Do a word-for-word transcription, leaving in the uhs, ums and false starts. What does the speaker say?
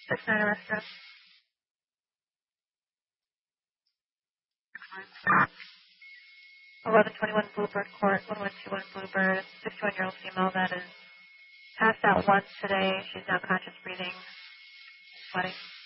six nine arrested. eleven twenty-one Bluebird Court, one one two one Bluebird, fifty-one-year-old female that is passed out once today. She's now conscious breathing, sweating.